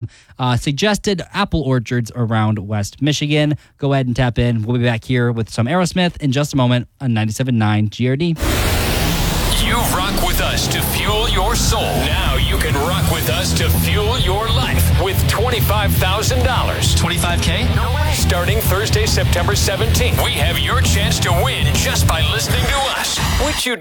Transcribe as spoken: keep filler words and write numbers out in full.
uh, suggested apple orchards around West Michigan. Go ahead and tap in. We'll be back here with some Aerosmith in just a moment on ninety-seven point nine G R D. You rock with us to fuel your soul. Now you can rock with us to fuel your life with twenty-five thousand dollars. twenty-five K? No way. Starting Thursday, September seventeenth, we have your chance to win just by listening to us. Which you